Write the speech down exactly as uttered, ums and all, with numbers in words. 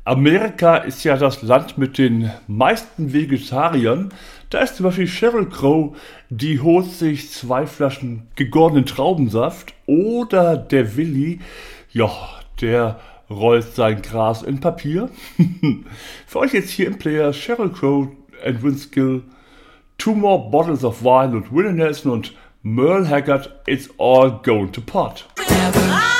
Amerika ist ja das Land mit den meisten Vegetariern. Da ist zum Beispiel Sheryl Crow, die holt sich zwei Flaschen gegorenen Traubensaft. Oder der Willi, ja, der rollt sein Gras in Papier. Für euch jetzt hier im Player Sheryl Crow and Vince Gill, Two More Bottles of Wine und Willie Nelson und Merle Haggard, It's All Going to Pot.